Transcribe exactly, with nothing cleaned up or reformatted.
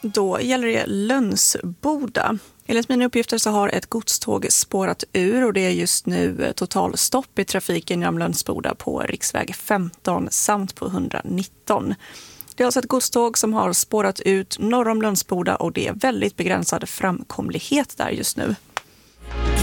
Då gäller det Lönsboda. Enligt mina uppgifter så har ett godståg spårat ur och det är just nu totalstopp i trafiken genom Lönsboda på riksväg femton samt på etthundranitton. Det är alltså ett godståg som har spårat ut norr om Lönsboda och det är väldigt begränsad framkomlighet där just nu.